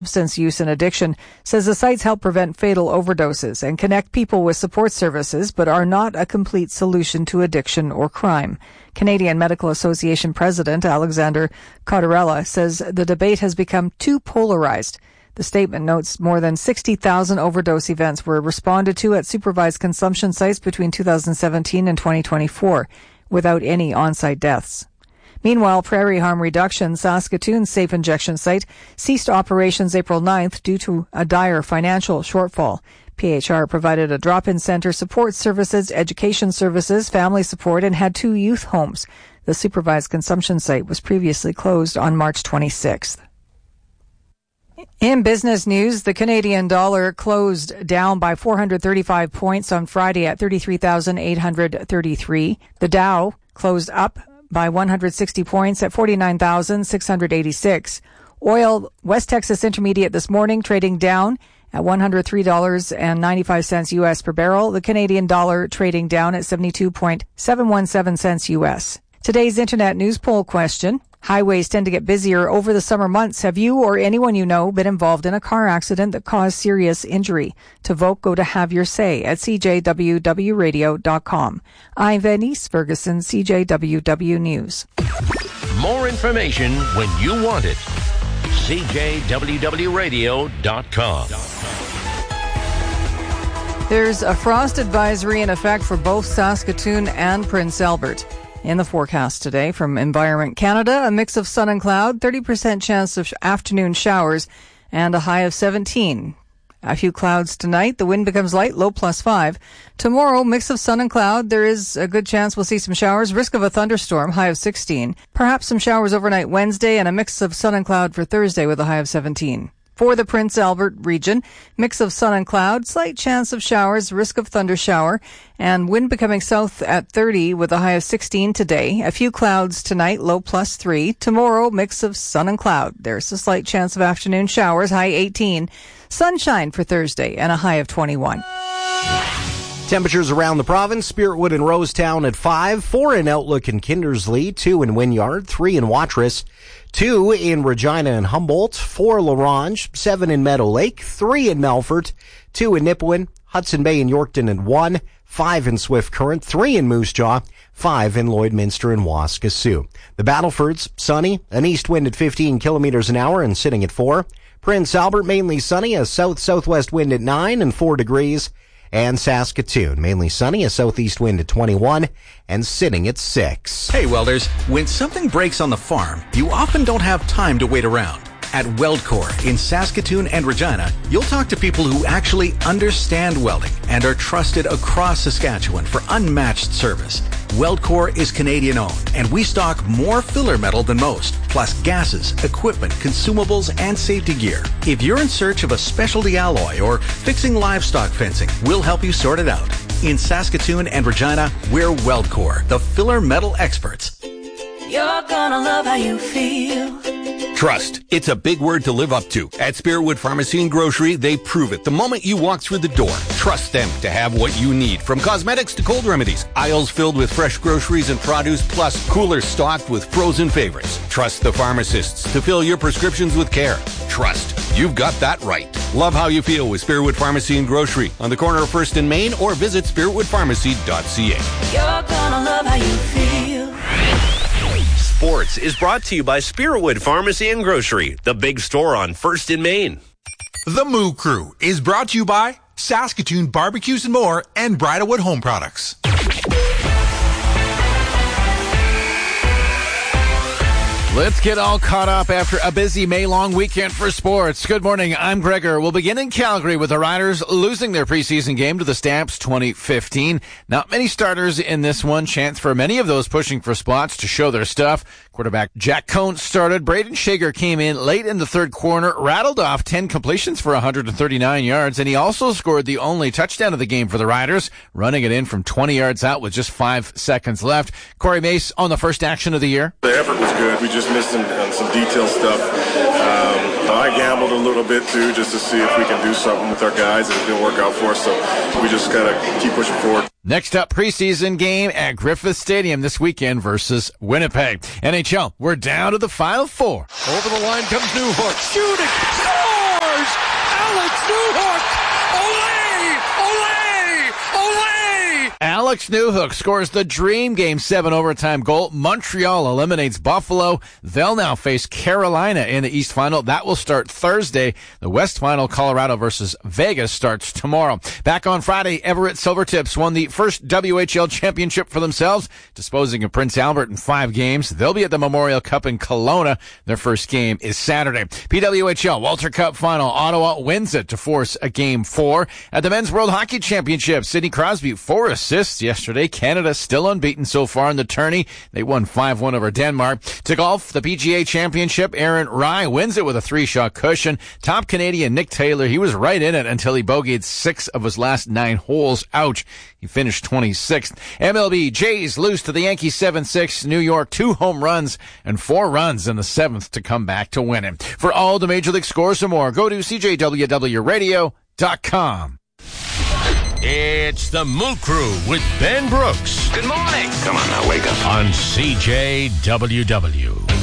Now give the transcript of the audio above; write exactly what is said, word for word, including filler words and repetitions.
Substance Use and Addiction says the sites help prevent fatal overdoses and connect people with support services, but are not a complete solution to addiction or crime. Canadian Medical Association President Alexander Cottarella says the debate has become too polarized. The statement notes more than sixty thousand overdose events were responded to at supervised consumption sites between two thousand seventeen and twenty twenty-four, without any on-site deaths. Meanwhile, Prairie Harm Reduction, Saskatoon's safe injection site, ceased operations April ninth due to a dire financial shortfall. P H R provided a drop-in center, support services, education services, family support, and had two youth homes. The supervised consumption site was previously closed on March twenty-sixth. In business news, the Canadian dollar closed down by four hundred thirty-five points on Friday at thirty-three thousand eight hundred thirty-three. The Dow closed up by one hundred sixty points at forty-nine thousand six hundred eighty-six. Oil, West Texas Intermediate this morning trading down at one hundred three dollars and ninety-five cents U S per barrel. The Canadian dollar trading down at seventy-two point seven one seven cents U S. Today's Internet news poll question: highways tend to get busier over the summer months. Have you or anyone you know been involved in a car accident that caused serious injury? To vote, go to Have Your Say at c j w w radio dot com. I'm Venice Ferguson, C J W W News. More information when you want it. c j w w radio dot com. There's a frost advisory in effect for both Saskatoon and Prince Albert. In the forecast today from Environment Canada, a mix of sun and cloud, thirty percent chance of afternoon showers, and a high of seventeen. A few clouds tonight. The wind becomes light, low plus five. Tomorrow, mix of sun and cloud. There is a good chance we'll see some showers. Risk of a thunderstorm, high of sixteen. Perhaps some showers overnight Wednesday, and a mix of sun and cloud for Thursday with a high of seventeen. For the Prince Albert region, mix of sun and cloud, slight chance of showers, risk of thunder shower, and wind becoming south at thirty with a high of sixteen today. A few clouds tonight, low plus three. Tomorrow, mix of sun and cloud. There's a slight chance of afternoon showers, high eighteen. Sunshine for Thursday and a high of twenty-one. Temperatures around the province: Spiritwood and Rosetown at five, four in Outlook and Kindersley, two in Wynyard, three in Watrous, two in Regina and Humboldt, four La Ronge, seven in Meadow Lake, three in Melfort, two in Nipawin, Hudson Bay and Yorkton at one, five in Swift Current, three in Moose Jaw, five in Lloydminster and Waskesiu. The Battlefords, sunny, an east wind at fifteen kilometers an hour and sitting at four. Prince Albert, mainly sunny, a south-southwest wind at nine and four degrees. And Saskatoon, mainly sunny, a southeast wind at twenty-one and sitting at six. Hey, welders, when something breaks on the farm, you often don't have time to wait around. At WeldCore in Saskatoon and Regina, you'll talk to people who actually understand welding and are trusted across Saskatchewan for unmatched service. WeldCore is Canadian-owned, and we stock more filler metal than most, plus gases, equipment, consumables, and safety gear. If you're in search of a specialty alloy or fixing livestock fencing, we'll help you sort it out. In Saskatoon and Regina, we're WeldCore, the filler metal experts. You're gonna love how you feel. Trust. It's a big word to live up to. At Spiritwood Pharmacy and Grocery, they prove it the moment you walk through the door. Trust them to have what you need, from cosmetics to cold remedies. Aisles filled with fresh groceries and produce, plus coolers stocked with frozen favorites. Trust the pharmacists to fill your prescriptions with care. Trust. You've got that right. Love how you feel with Spiritwood Pharmacy and Grocery on the corner of First and Main, or visit spiritwood pharmacy dot c a. You're gonna love how you feel. Sports is brought to you by Spiritwood Pharmacy and Grocery, the big store on First in Main. The Moo Crew is brought to you by Saskatoon Barbecues and More and Bridalwood Home Products. Let's get all caught up after a busy May-long weekend for sports. Good morning, I'm Gregor. We'll begin in Calgary with the Riders losing their preseason game to the Stamps twenty fifteen. Not many starters in this one. Chance for many of those pushing for spots to show their stuff. Quarterback Jack Cohn started. Braden Shager came in late in the third quarter, rattled off ten completions for one hundred thirty-nine yards, and he also scored the only touchdown of the game for the Riders, running it in from twenty yards out with just five seconds left. Corey Mace on the first action of the year. The effort was good. We just missed some, uh, some detail stuff. Um, I gambled a little bit too, just to see if we can do something with our guys, and it didn't work out for us, so we just gotta keep pushing forward. Next up, preseason game at Griffith Stadium this weekend versus Winnipeg. N H L, we're down to the final four. Over the line comes Newhook. Shooting! Score! Alex Newhook scores the dream Game seven overtime goal. Montreal eliminates Buffalo. They'll now face Carolina in the East Final. That will start Thursday. The West Final, Colorado versus Vegas, starts tomorrow. Back on Friday, Everett Silvertips won the first W H L championship for themselves, disposing of Prince Albert in five games. They'll be at the Memorial Cup in Kelowna. Their first game is Saturday. P W H L Walter Cup Final. Ottawa wins it to force a Game four. At the Men's World Hockey Championship, Sidney Crosby, four assists yesterday. Canada still unbeaten so far in the tourney. They won five one over Denmark. To golf, the P G A Championship, Aaron Rai wins it with a three-shot cushion. Top Canadian Nick Taylor, he was right in it until he bogeyed six of his last nine holes. Ouch. He finished twenty-sixth. M L B, Jays lose to the Yankees seven six. New York, two home runs and four runs in the seventh to come back to win it. For all the Major League scores and more, go to C J W W radio dot com. It's the Moo Crew with Ben Brooks. Good morning. Come on now, wake up. On C J W W.